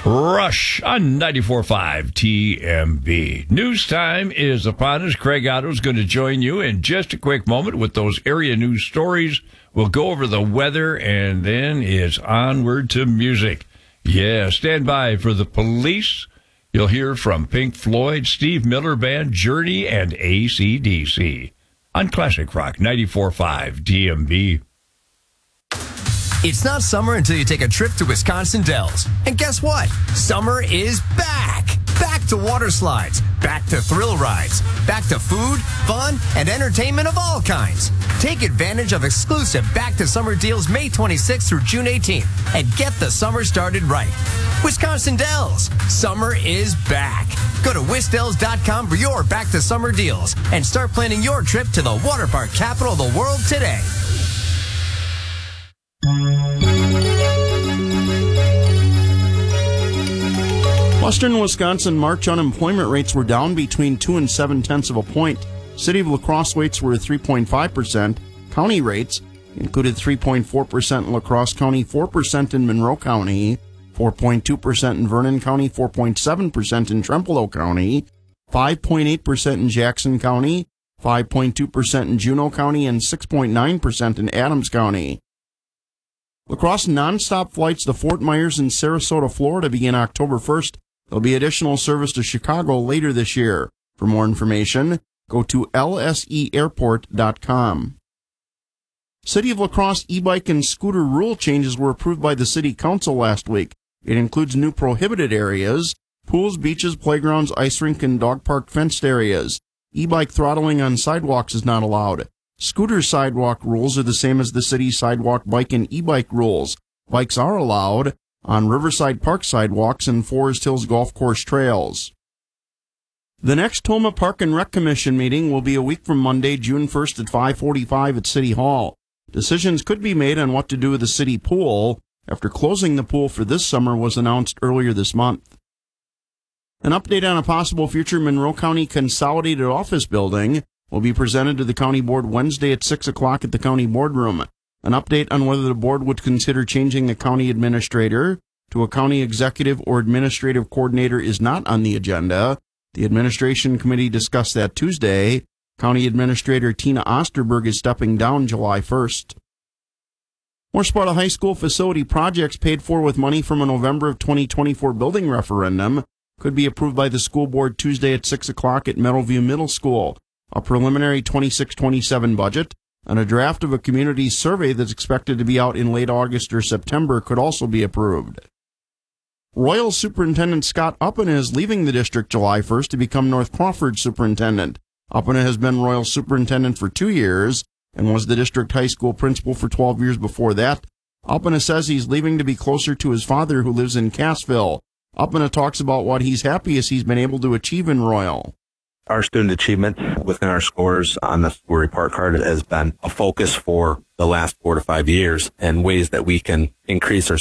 Rush on 94.5 TMB. News time is upon us. Craig Otto is going to join you in just a quick moment with those area news stories. We'll go over the weather, and then it's onward to music. Yeah, stand by for The Police. You'll hear from Pink Floyd, Steve Miller Band, Journey, and AC/DC on Classic Rock 94.5 TMB. It's not summer until you take a trip to Wisconsin Dells. And guess what? Summer is back! Back to water slides, back to thrill rides, back to food, fun, and entertainment of all kinds. Take advantage of exclusive Back to Summer deals May 26th through June 18th and get the summer started right. Wisconsin Dells, summer is back. Go to wisdells.com for your Back to Summer deals and start planning your trip to the water park capital of the world today. Western Wisconsin March unemployment rates were down between 2 and 7/10 of a point. City of La Crosse rates were 3.5%. County rates included 3.4% in La Crosse County, 4% in Monroe County, 4.2% in Vernon County, 4.7% in Trempealeau County, 5.8% in Jackson County, 5.2% in Juneau County, and 6.9% in Adams County. La Crosse nonstop flights to Fort Myers and Sarasota, Florida begin October 1st. There'll be additional service to Chicago later this year. For more information, go to lseairport.com. City of La Crosse e-bike and scooter rule changes were approved by the City Council last week. It includes new prohibited areas, pools, beaches, playgrounds, ice rink, and dog park fenced areas. E-bike throttling on sidewalks is not allowed. Scooter sidewalk rules are the same as the city's sidewalk, bike, and e-bike rules. Bikes are allowed on Riverside Park sidewalks and Forest Hills Golf Course trails. The next Toma Park and Rec Commission meeting will be a week from Monday, June 1st at 5:45 at City Hall. Decisions could be made on what to do with the city pool after closing the pool for this summer was announced earlier this month. An update on a possible future Monroe County Consolidated Office building will be presented to the County Board Wednesday at 6 o'clock at the County Boardroom. An update on whether the board would consider changing the county administrator to a county executive or administrative coordinator is not on the agenda. The administration committee discussed that Tuesday. County Administrator Tina Osterberg is stepping down July 1st. More Sparta High School facility projects paid for with money from a November of 2024 building referendum could be approved by the school board Tuesday at 6 o'clock at Meadowview Middle School. A preliminary 26-27 budget and a draft of a community survey that's expected to be out in late August or September could also be approved. Royal Superintendent Scott Uppena is leaving the district July 1st to become North Crawford Superintendent. Uppena has been Royal Superintendent for 2 years and was the district high school principal for 12 years before that. Uppena says he's leaving to be closer to his father who lives in Cassville. Uppena talks about what he's happiest he's been able to achieve in Royal. Our student achievement within our scores on the school report card has been a focus for the last 4 to 5 years, and ways that we can increase our